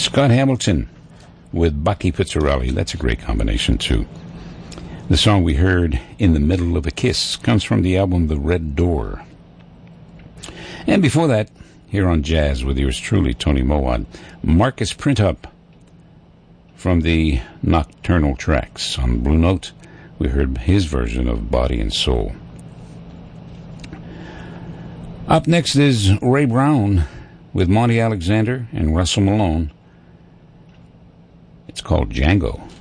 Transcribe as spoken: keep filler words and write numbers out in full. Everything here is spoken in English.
Scott Hamilton with Bucky Pizzarelli. That's a great combination, too. The song we heard, In the Middle of a Kiss, comes from the album The Red Door. And before that, here on Jazz with yours truly, Tony Mowat, Marcus Printup from the Nocturnal Tracks. On Blue Note, we heard his version of Body and Soul. Up next is Ray Brown with Monty Alexander and Russell Malone. It's called Django.